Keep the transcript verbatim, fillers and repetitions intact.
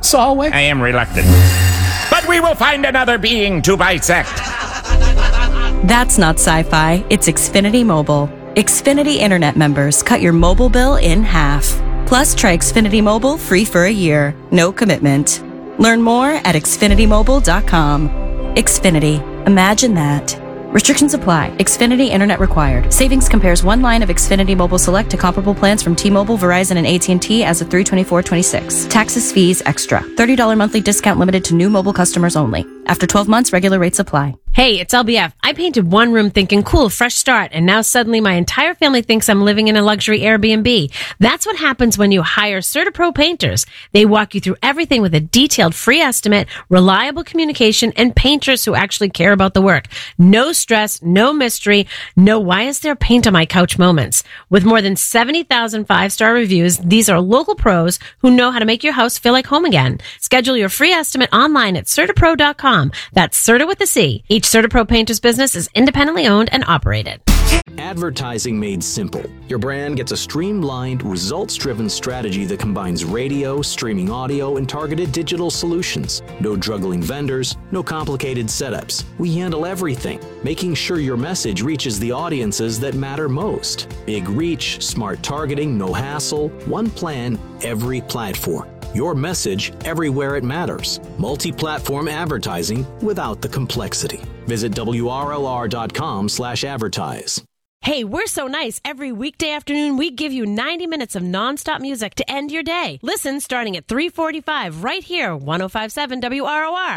Solway? I am reluctant. But we will find another being to bisect. That's not sci-fi, it's Xfinity Mobile. Xfinity Internet members cut your mobile bill in half. Plus, try Xfinity Mobile free for a year. No commitment. Learn more at xfinity mobile dot com. Xfinity. Imagine that. Restrictions apply. Xfinity Internet required. Savings compares one line of Xfinity Mobile Select to comparable plans from T-Mobile, Verizon, and A T and T as of three twenty-four twenty-six. Taxes, fees, extra. thirty dollars monthly discount limited to new mobile customers only. After twelve months, regular rates apply. Hey, it's L B F. I painted one room thinking, cool, fresh start, and now suddenly my entire family thinks I'm living in a luxury Airbnb. That's what happens when you hire CertaPro painters. They walk you through everything with a detailed free estimate, reliable communication, and painters who actually care about the work. No stress, no mystery, no why is there paint on my couch moments. With more than seventy thousand five-star reviews, these are local pros who know how to make your house feel like home again. Schedule your free estimate online at Certapro dot com. That's Certa with a C. Each CertaPro painter's business is independently owned and operated. Advertising made simple. Your brand gets a streamlined, results-driven strategy that combines radio, streaming audio, and targeted digital solutions. No juggling vendors, no complicated setups. We handle everything, making sure your message reaches the audiences that matter most. Big reach, smart targeting, no hassle, one plan, every platform. Your message everywhere it matters. Multi-platform advertising without the complexity. Visit W R L R dot com slash advertise. Hey, we're so nice. Every weekday afternoon, we give you ninety minutes of nonstop music to end your day. Listen starting at three forty-five right here, one oh five point seven W R O R.